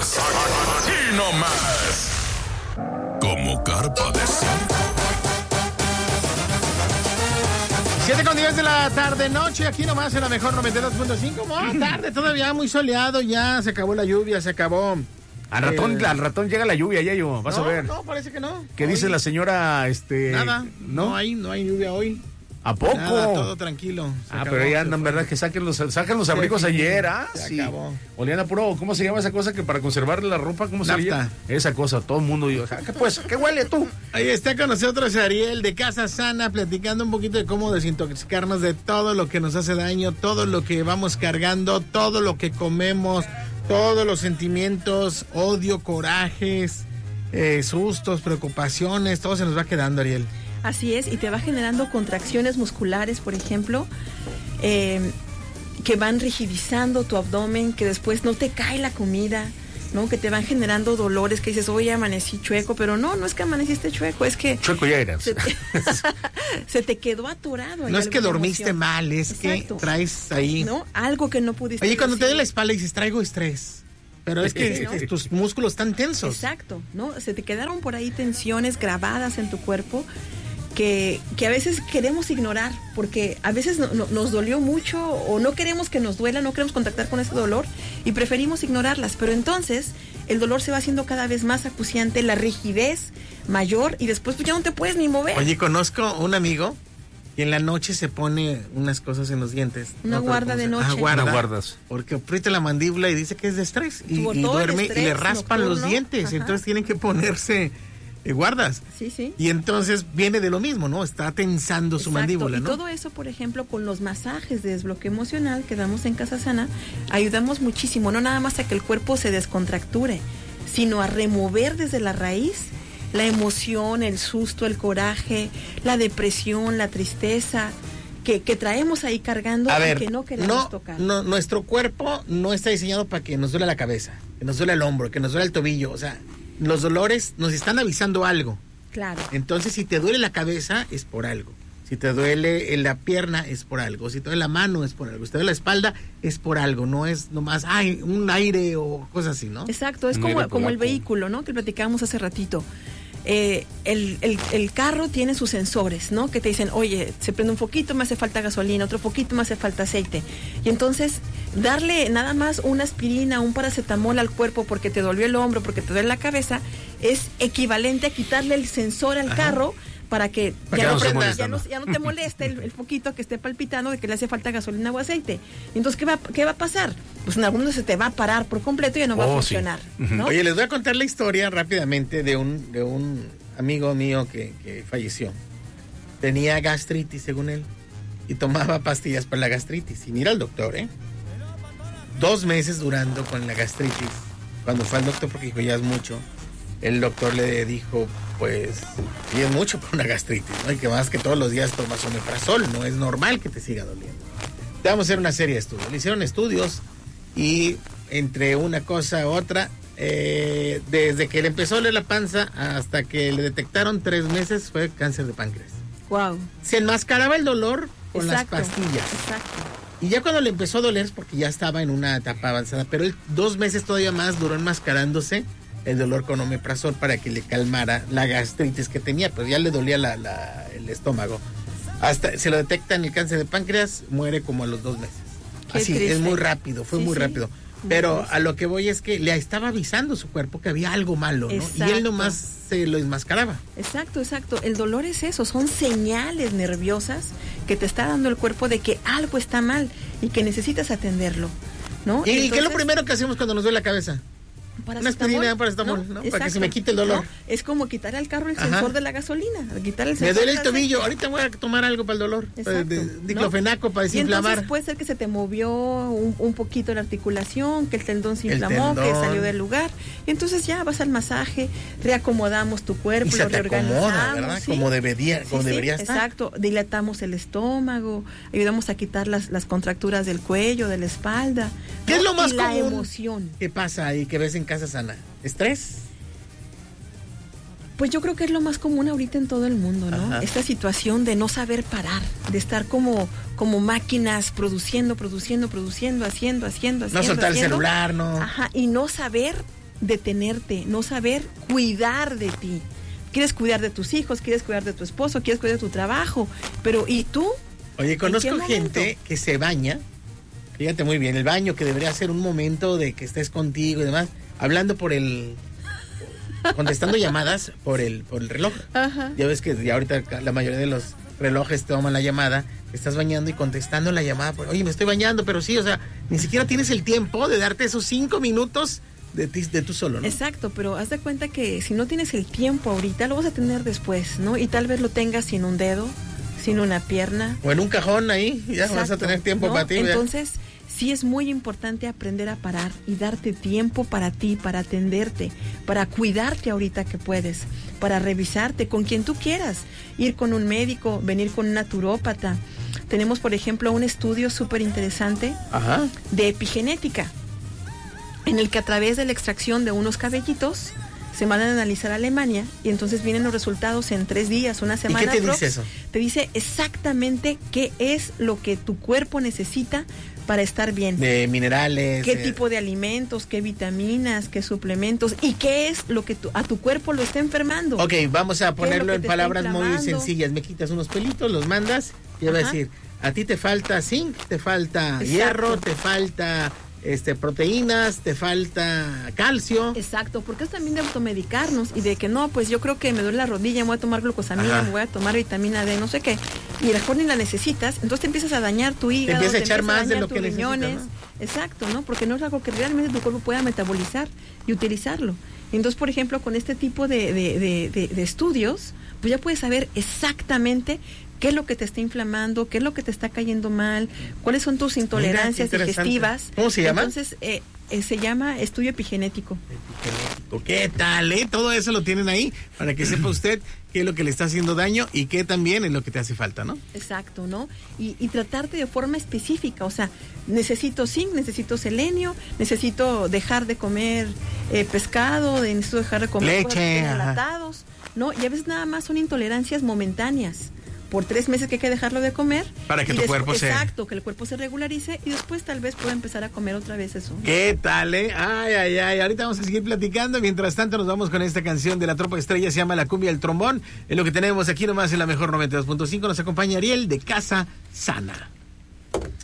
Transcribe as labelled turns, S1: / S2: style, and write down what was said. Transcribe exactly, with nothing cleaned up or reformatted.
S1: escuchas aquí nomás, como carpa de circo.
S2: siete con diez de la tarde, noche, aquí nomás en la mejor noventa y dos punto cinco. No, tarde, todavía muy soleado, ya se acabó la lluvia, se acabó.
S3: Al ratón,
S2: el...
S3: al ratón llega la lluvia, Yayo, vas
S2: no,
S3: a ver.
S2: No, parece que no.
S3: ¿Qué
S2: hoy...
S3: dice la señora? Este,
S2: Nada,
S3: ¿no?
S2: no hay, no hay lluvia hoy.
S3: ¿A poco?
S2: Nada, todo tranquilo.
S3: Ah, pero ahí andan, ¿verdad? Que saquen los, saquen los abrigos
S2: se
S3: ayer, ¿ah?
S2: Se
S3: sí.
S2: acabó.
S3: Olían a puro, ¿cómo se llama esa cosa que para conservar la ropa? ¿Cómo se
S2: Nafta.
S3: llama? Esa cosa, todo el mundo dijo, ¿qué pues? ¿Qué huele tú?
S2: Ahí está con nosotros Ariel de Casa Sana, platicando un poquito de cómo desintoxicarnos de todo lo que nos hace daño, todo lo que vamos cargando, todo lo que comemos, todos los sentimientos, odio, corajes, eh, sustos, preocupaciones, todo se nos va quedando, Ariel.
S4: Así es, y te va generando contracciones musculares, por ejemplo, eh, que van rigidizando tu abdomen, que después no te cae la comida, ¿no? Que te van generando dolores, que dices, oye, amanecí chueco, pero no, no es que amaneciste chueco, es que...
S3: Chueco ya eras.
S4: Se te, se te quedó aturado.
S2: No es que dormiste emoción. mal, es Exacto. que traes ahí...
S4: ¿No? Algo que no pudiste
S2: Oye, cuando
S4: decir.
S2: te duele la espalda dices, traigo estrés. Pero es que sí, ¿no? tus músculos están tensos.
S4: Exacto, ¿no? Se te quedaron por ahí tensiones grabadas en tu cuerpo que, que a veces queremos ignorar, porque a veces no, no, nos dolió mucho o no queremos que nos duela, no queremos contactar con ese dolor y preferimos ignorarlas, pero entonces el dolor se va haciendo cada vez más acuciante, la rigidez mayor y después pues ya no te puedes ni mover.
S2: Oye, conozco un amigo y en la noche se pone unas cosas en los dientes.
S4: Una
S2: no,
S4: guarda de noche.
S2: Ah, guarda,
S3: Una guardas.
S2: Porque aprieta la mandíbula y dice que es de estrés. Y, y duerme estrés, y le raspan nocturno. los dientes. Ajá. Entonces tienen que ponerse eh, guardas.
S4: Sí, sí.
S2: Y entonces viene de lo mismo, ¿no? Está tensando
S4: Exacto.
S2: su mandíbula,
S4: y
S2: ¿no?
S4: Y todo eso, por ejemplo, con los masajes de desbloqueo emocional que damos en Casa Sana, ayudamos muchísimo. No nada más a que el cuerpo se descontracture, sino a remover desde la raíz la emoción, el susto, el coraje, la depresión, la tristeza, que, que traemos ahí cargando
S2: a
S4: y
S2: ver,
S4: que no queremos
S2: no,
S4: tocar.
S2: No, nuestro cuerpo no está diseñado para que nos duele la cabeza, que nos duele el hombro, que nos duele el tobillo. O sea, los dolores nos están avisando algo.
S4: Claro.
S2: Entonces, si te duele la cabeza, es por algo. Si te duele en la pierna, es por algo. Si te duele la mano, es por algo. Si te duele la espalda, es por algo. No es nomás, ay, un aire o cosas así, ¿no?
S4: Exacto, es como, como el vehículo, ¿no? Que platicábamos hace ratito. Eh, el, el, el carro tiene sus sensores, ¿no? Que te dicen, oye, se prende un foquito, me hace falta gasolina, otro foquito, me hace falta aceite. Y entonces, darle nada más una aspirina, un paracetamol al cuerpo porque te dolió el hombro, porque te duele la cabeza, es equivalente a quitarle el sensor al Ajá. carro para que
S3: para
S4: ya,
S3: que
S4: no,
S3: no
S4: prenda, ya, no, ya no te moleste el, el foquito que esté palpitando de que le hace falta gasolina o aceite. Y entonces, ¿qué va, qué va a pasar? Pues en algunos se te va a parar por completo y ya no va oh, a funcionar. Sí. ¿no?
S2: Oye, les voy a contar la historia rápidamente de un, de un amigo mío que, que falleció. Tenía gastritis, según él, y tomaba pastillas para la gastritis. Sin ir al doctor, ¿eh? Dos meses durando con la gastritis. Cuando fue al doctor, porque dijo, ya es mucho, el doctor le dijo, pues, sí es mucho para una gastritis, ¿no? Y que más que todos los días tomas omeprazol, no es normal que te siga doliendo. Te vamos a hacer una serie de estudios. Le hicieron estudios y entre una cosa u otra, eh, desde que le empezó a doler la panza hasta que le detectaron tres meses, fue cáncer de páncreas.
S4: Wow.
S2: Se enmascaraba el dolor con
S4: exacto,
S2: las pastillas.
S4: Exacto.
S2: Y ya cuando le empezó a doler es porque ya estaba en una etapa avanzada, pero él dos meses todavía más duró enmascarándose el dolor con omeprazol para que le calmara la gastritis que tenía, pero ya le dolía la, la, el estómago. Hasta se lo detectan el cáncer de páncreas, muere como a los dos meses.
S4: Qué
S2: Así,
S4: triste.
S2: es muy rápido, fue
S4: sí,
S2: muy
S4: sí.
S2: rápido. Pero a lo que voy es que le estaba avisando su cuerpo que había algo malo, ¿no?
S4: Exacto.
S2: Y él nomás se lo enmascaraba.
S4: Exacto, exacto. El dolor es eso, son señales nerviosas que te está dando el cuerpo de que algo está mal y que necesitas atenderlo, ¿no?
S2: ¿Y
S4: Entonces,
S2: qué es lo primero que hacemos cuando nos duele la cabeza? Una aspirina, paracetamol, ¿no? ¿no? Para que se me quite el dolor.
S4: ¿no? Es como quitar al carro el
S2: Ajá.
S4: sensor de la gasolina, quitar el sensor.
S2: Me duele el
S4: de
S2: tobillo, ahorita voy a tomar algo para el dolor.
S4: Exacto,
S2: de, diclofenaco, ¿no? Para desinflamar.
S4: Y entonces puede ser que se te movió un, un poquito la articulación, que el tendón se inflamó,
S2: tendón.
S4: que salió del lugar. Y entonces ya vas al masaje, reacomodamos tu cuerpo,
S2: y se
S4: lo
S2: te
S4: reorganizamos.
S2: acomoda, ¿verdad?
S4: ¿sí?
S2: Como debería, como
S4: sí,
S2: debería
S4: sí,
S2: estar.
S4: Exacto, dilatamos el estómago, ayudamos a quitar las, las contracturas del cuello, de la espalda.
S2: ¿Qué
S4: ¿no?
S2: es lo más
S4: y
S2: común
S4: la emoción?
S2: ¿Qué pasa ahí que ves en Casa Sana? ¿Estrés?
S4: Pues yo creo que es lo más común ahorita en todo el mundo, ¿no?
S2: Ajá.
S4: Esta situación de no saber parar, de estar como, como máquinas produciendo, produciendo, produciendo, haciendo, haciendo, haciendo.
S2: No soltar el
S4: haciendo.
S2: celular, ¿no?
S4: Ajá, y no saber detenerte, no saber cuidar de ti. Quieres cuidar de tus hijos, quieres cuidar de tu esposo, quieres cuidar de tu trabajo, pero ¿y tú?
S2: Oye, conozco gente que se baña, fíjate muy bien, el baño que debería ser un momento de que estés contigo y demás, hablando por el... contestando llamadas por el por el reloj.
S4: Ajá.
S2: Ya ves que ya ahorita la mayoría de los relojes toman la llamada, estás bañando y contestando la llamada, por, oye, me estoy bañando, pero sí, o sea, ni siquiera tienes el tiempo de darte esos cinco minutos de ti, de tú solo, ¿no?
S4: Exacto, pero haz de cuenta que si no tienes el tiempo ahorita, lo vas a tener después, ¿no? Y tal vez lo tengas sin un dedo, sin una pierna.
S2: O en un cajón ahí, ya Exacto, vas a tener tiempo, ¿no?, para ti.
S4: Entonces, ya. Sí es muy importante aprender a parar y darte tiempo para ti, para atenderte, para cuidarte ahorita que puedes, para revisarte con quien tú quieras, ir con un médico, venir con un naturópata. Tenemos, por ejemplo, un estudio súper interesante Ajá. de epigenética, en el que a través de la extracción de unos cabellitos se mandan a analizar a Alemania y entonces vienen los resultados en tres días, una semana.
S2: ¿Y qué te dice eso?
S4: Te dice exactamente qué es lo que tu cuerpo necesita para estar bien.
S2: De minerales.
S4: ¿Qué
S2: eh...
S4: tipo de alimentos, qué vitaminas, qué suplementos y qué es lo que tu, a tu cuerpo lo está enfermando?
S2: Ok, vamos a ponerlo en palabras muy sencillas. Me quitas unos pelitos, los mandas y va a decir, a ti te falta zinc, te falta Exacto. hierro, te falta... Este, proteínas, te falta calcio.
S4: Exacto, porque es también de automedicarnos y de que no, pues yo creo que me duele la rodilla, me voy a tomar glucosamina, me voy a tomar vitamina D, no sé qué, y a lo mejor ni la necesitas, entonces te empiezas a dañar tu hígado,
S2: te empiezas a echar
S4: te
S2: más de lo que
S4: riñones,
S2: necesitas, ¿no?
S4: Exacto, ¿no? Porque no es algo que realmente tu cuerpo pueda metabolizar y utilizarlo. Entonces, por ejemplo, con este tipo de, de, de, de, de estudios, pues ya puedes saber exactamente qué es lo que te está inflamando, qué es lo que te está cayendo mal, cuáles son tus intolerancias Mira, digestivas.
S2: ¿Cómo se llama?
S4: Entonces, eh, eh, se llama estudio epigenético.
S2: Epigenético. ¿Qué tal, eh? Todo eso lo tienen ahí para que sepa usted qué es lo que le está haciendo daño y qué también es lo que te hace falta, ¿no?
S4: Exacto, ¿no? Y, y tratarte de forma específica, o sea, necesito zinc, necesito selenio, necesito dejar de comer eh, pescado, necesito dejar de comer
S2: leche,
S4: enlatados, ¿no? Y a veces nada más son intolerancias momentáneas. Por tres meses que hay que dejarlo de comer.
S2: Para que tu
S4: des-
S2: cuerpo
S4: exacto,
S2: se...
S4: Exacto, que el cuerpo se regularice y después tal vez pueda empezar a comer otra vez eso.
S2: ¿Qué tal, eh? Ay, ay, ay. Ahorita vamos a seguir platicando. Mientras tanto nos vamos con esta canción de la Tropa Estrella. Se llama La Cumbia del Trombón. Es lo que tenemos aquí nomás en la Mejor noventa y dos punto cinco. Nos acompaña Ariel de Casa Sana.